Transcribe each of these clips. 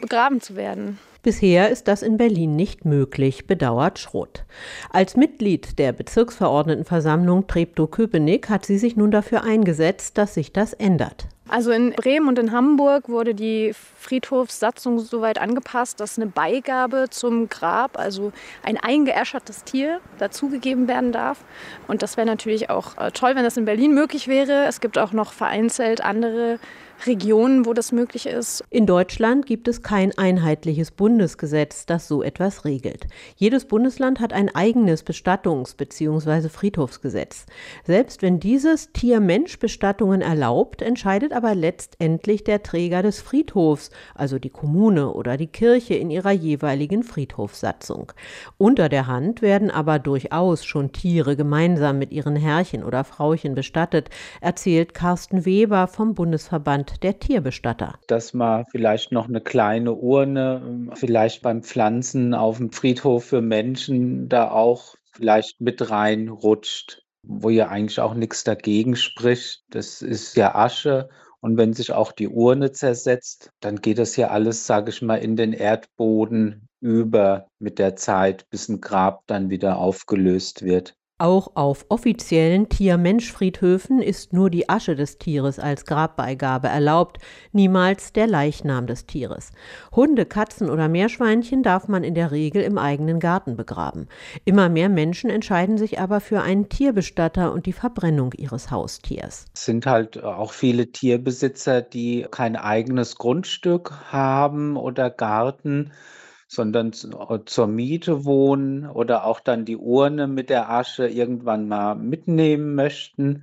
begraben zu werden. Bisher ist das in Berlin nicht möglich, bedauert Schroth. Als Mitglied der Bezirksverordnetenversammlung Treptow-Köpenick hat sie sich nun dafür eingesetzt, dass sich das ändert. Also in Bremen und in Hamburg wurde die Friedhofssatzung so weit angepasst, dass eine Beigabe zum Grab, also ein eingeäschertes Tier, dazugegeben werden darf. Und das wäre natürlich auch toll, wenn das in Berlin möglich wäre. Es gibt auch noch vereinzelt andere Regionen, wo das möglich ist. In Deutschland gibt es kein einheitliches Bundesgesetz, das so etwas regelt. Jedes Bundesland hat ein eigenes Bestattungs- bzw. Friedhofsgesetz. Selbst wenn dieses Tier-Mensch-Bestattungen erlaubt, entscheidet aber letztendlich der Träger des Friedhofs, also die Kommune oder die Kirche in ihrer jeweiligen Friedhofssatzung. Unter der Hand werden aber durchaus schon Tiere gemeinsam mit ihren Herrchen oder Frauchen bestattet, erzählt Carsten Weber vom Bundesverband der Tierbestatter. Dass man vielleicht noch eine kleine Urne, vielleicht beim Pflanzen auf dem Friedhof für Menschen da auch vielleicht mit reinrutscht, wo ja eigentlich auch nichts dagegen spricht. Das ist ja Asche. Und wenn sich auch die Urne zersetzt, dann geht das ja alles, sage ich mal, in den Erdboden über mit der Zeit, bis ein Grab dann wieder aufgelöst wird. Auch auf offiziellen Tier-Mensch-Friedhöfen ist nur die Asche des Tieres als Grabbeigabe erlaubt, niemals der Leichnam des Tieres. Hunde, Katzen oder Meerschweinchen darf man in der Regel im eigenen Garten begraben. Immer mehr Menschen entscheiden sich aber für einen Tierbestatter und die Verbrennung ihres Haustiers. Es sind halt auch viele Tierbesitzer, die kein eigenes Grundstück haben oder Garten, sondern zur Miete wohnen oder auch dann die Urne mit der Asche irgendwann mal mitnehmen möchten.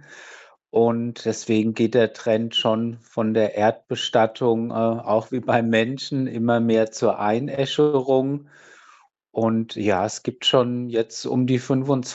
Und deswegen geht der Trend schon von der Erdbestattung, auch wie beim Menschen, immer mehr zur Einäscherung. Und ja, es gibt schon jetzt um die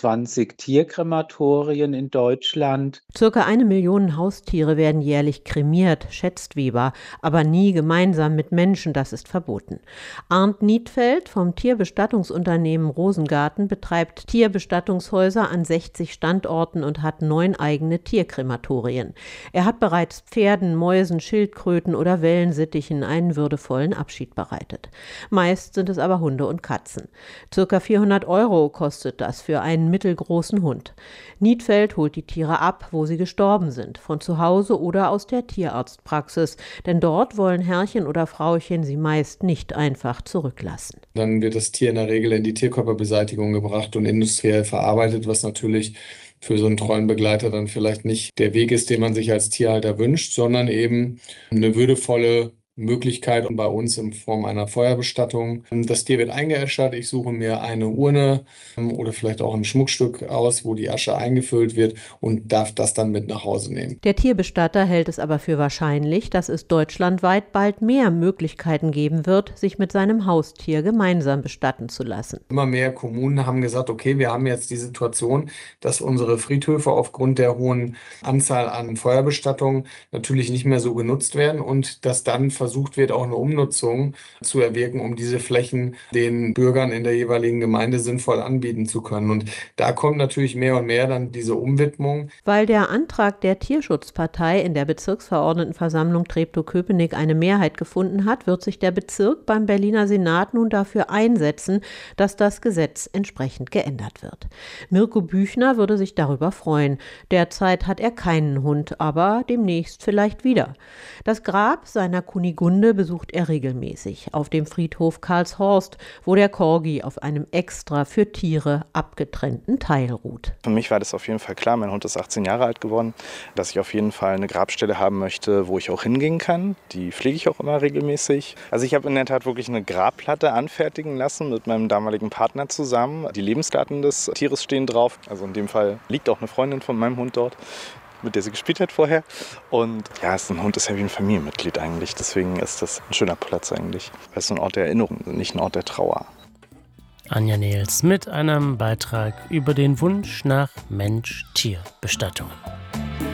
25 Tierkrematorien in Deutschland. Circa 1 Million Haustiere werden jährlich kremiert, schätzt Weber, aber nie gemeinsam mit Menschen, das ist verboten. Arndt Niedfeld vom Tierbestattungsunternehmen Rosengarten betreibt Tierbestattungshäuser an 60 Standorten und hat 9 eigene Tierkrematorien. Er hat bereits Pferden, Mäusen, Schildkröten oder Wellensittichen einen würdevollen Abschied bereitet. Meist sind es aber Hunde und Katzen. Circa 400 € kostet das für einen mittelgroßen Hund. Niedfeld holt die Tiere ab, wo sie gestorben sind, von zu Hause oder aus der Tierarztpraxis, denn dort wollen Herrchen oder Frauchen sie meist nicht einfach zurücklassen. Dann wird das Tier in der Regel in die Tierkörperbeseitigung gebracht und industriell verarbeitet, was natürlich für so einen treuen Begleiter dann vielleicht nicht der Weg ist, den man sich als Tierhalter wünscht, sondern eben eine würdevolle Möglichkeit bei uns in Form einer Feuerbestattung. Das Tier wird eingeäschert, ich suche mir eine Urne oder vielleicht auch ein Schmuckstück aus, wo die Asche eingefüllt wird und darf das dann mit nach Hause nehmen. Der Tierbestatter hält es aber für wahrscheinlich, dass es deutschlandweit bald mehr Möglichkeiten geben wird, sich mit seinem Haustier gemeinsam bestatten zu lassen. Immer mehr Kommunen haben gesagt, okay, wir haben jetzt die Situation, dass unsere Friedhöfe aufgrund der hohen Anzahl an Feuerbestattungen natürlich nicht mehr so genutzt werden und dass dann versucht wird, auch eine Umnutzung zu erwirken, um diese Flächen den Bürgern in der jeweiligen Gemeinde sinnvoll anbieten zu können. Und da kommt natürlich mehr und mehr dann diese Umwidmung. Weil der Antrag der Tierschutzpartei in der Bezirksverordnetenversammlung Treptow-Köpenick eine Mehrheit gefunden hat, wird sich der Bezirk beim Berliner Senat nun dafür einsetzen, dass das Gesetz entsprechend geändert wird. Mirko Büchner würde sich darüber freuen. Derzeit hat er keinen Hund, aber demnächst vielleicht wieder. Das Grab seiner Kunigunde besucht er regelmäßig auf dem Friedhof Karlshorst, wo der Corgi auf einem extra für Tiere abgetrennten Teil ruht. Für mich war das auf jeden Fall klar, mein Hund ist 18 Jahre alt geworden, dass ich auf jeden Fall eine Grabstelle haben möchte, wo ich auch hingehen kann. Die pflege ich auch immer regelmäßig. Also ich habe in der Tat wirklich eine Grabplatte anfertigen lassen mit meinem damaligen Partner zusammen. Die Lebensdaten des Tieres stehen drauf. Also in dem Fall liegt auch eine Freundin von meinem Hund dort, mit der sie gespielt hat vorher. Und ja, ein Hund ist ja wie ein Familienmitglied eigentlich. Deswegen ist das ein schöner Platz eigentlich. Es ist ein Ort der Erinnerung, nicht ein Ort der Trauer. Anja Nehls mit einem Beitrag über den Wunsch nach Mensch-Tier-Bestattungen.